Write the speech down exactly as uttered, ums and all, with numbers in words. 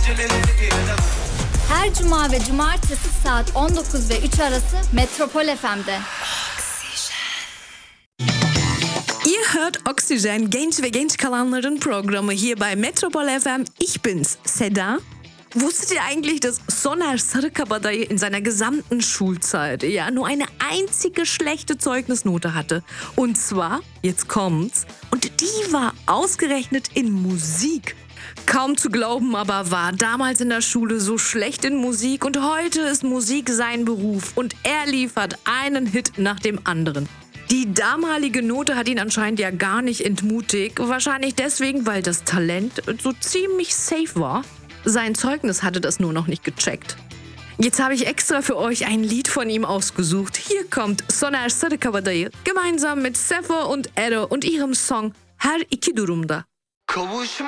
Her cuma ve cumartesi saat on dokuz ve üç arası Metropol F M'de. Ihr hört Oxygen, genç ve genç kalanların Programme hier bei Metropol F M. Ich bin's, Seda. Wusstet ihr eigentlich, dass Soner Sarıkabadayı in seiner gesamten Schulzeit ja nur eine einzige schlechte Zeugnisnote hatte? Und zwar, jetzt kommt's, und die war ausgerechnet in Musik. Kaum zu glauben, aber war damals in der Schule so schlecht in Musik und heute ist Musik sein Beruf und er liefert einen Hit nach dem anderen. Die damalige Note hat ihn anscheinend ja gar nicht entmutigt, wahrscheinlich deswegen, weil das Talent so ziemlich safe war. Sein Zeugnis hatte das nur noch nicht gecheckt. Jetzt habe ich extra für euch ein Lied von ihm ausgesucht. Hier kommt Soner Sarıkabadayı gemeinsam mit Sefo und Ero und ihrem Song Her iki durumda. Kavuşma